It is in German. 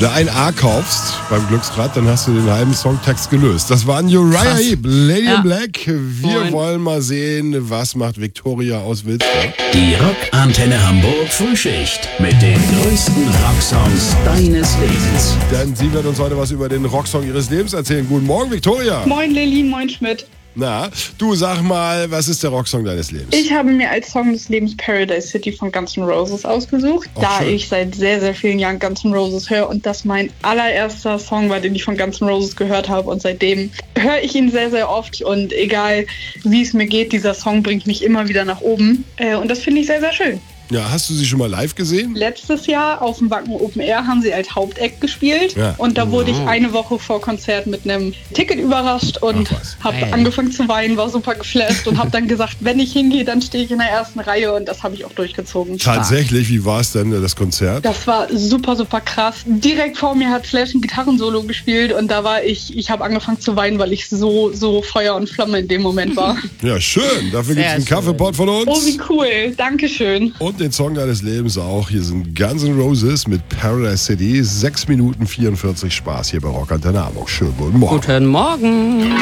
da ein A kaufst beim Glücksrad, dann hast du den halben Songtext gelöst. Das waren Uriah Heep, Lady in Black. Wir wollen mal sehen, was macht Victoria aus Wilster. Die Rockantenne Hamburg Frühschicht mit den größten Rocksongs deines Lebens. Denn sie wird uns heute was über den Rocksong ihres Lebens erzählen. Guten Morgen, Victoria. Moin Lilly, moin Schmidt. Na, du sag mal, was ist der Rocksong deines Lebens? Ich habe mir als Song des Lebens Paradise City von Guns N' Roses ausgesucht, da schön. ich seit sehr, sehr vielen Jahren Guns N' Roses höre und das mein allererster Song war, den ich von Guns N' Roses gehört habe, und seitdem höre ich ihn sehr, sehr oft und egal wie es mir geht, dieser Song bringt mich immer wieder nach oben und das finde ich sehr, sehr schön. Ja, hast du sie schon mal live gesehen? Letztes Jahr auf dem Wacken Open Air haben sie als Hauptact gespielt und da wurde ich eine Woche vor Konzert mit einem Ticket überrascht und habe angefangen zu weinen, war super geflasht und habe dann gesagt, wenn ich hingehe, dann stehe ich in der ersten Reihe, und das habe ich auch durchgezogen. Tatsächlich, wie war es denn, das Konzert? Das war super, super krass. Direkt vor mir hat Slash ein Gitarrensolo gespielt und da war ich habe angefangen zu weinen, weil ich so Feuer und Flamme in dem Moment war. Ja, schön. Dafür gibt es einen Kaffeepot von uns. Oh, wie cool. Dankeschön. Und den Song deines Lebens auch. Hier sind Guns N' Roses mit Paradise City. 6 Minuten 44 Spaß hier bei Rockantenne Hamburg. Schönen guten Morgen. Guten Morgen.